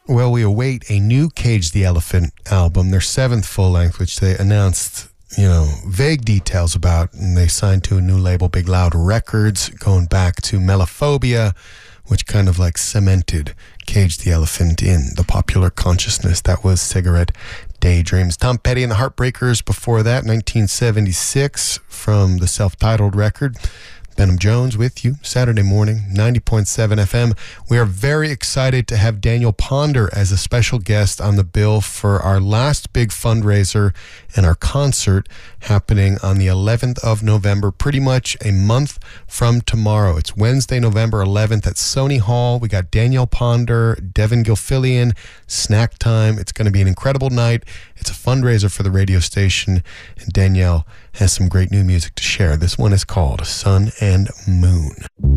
Well, we await a new Cage the Elephant album, their 7th full-length, which they announced, vague details about, and they signed to a new label, Big Loud Records, going back to Melophobia, which kind of like cemented Cage the Elephant in the popular consciousness that was Cigarette Daydreams. Tom Petty and the Heartbreakers before that, 1976, from the self-titled record. Benham Jones with you Saturday morning, 90.7 FM. We are very excited to have Daniel Ponder as a special guest on the bill for our last big fundraiser and our concert happening on the 11th of November, pretty much a month from tomorrow. It's Wednesday, November 11th at Sony Hall. We got Daniel Ponder, Devin Gilfillian, Snack Time. It's going to be an incredible night. It's a fundraiser for the radio station, and Danielle has some great new music to share. This one is called Sun and Moon.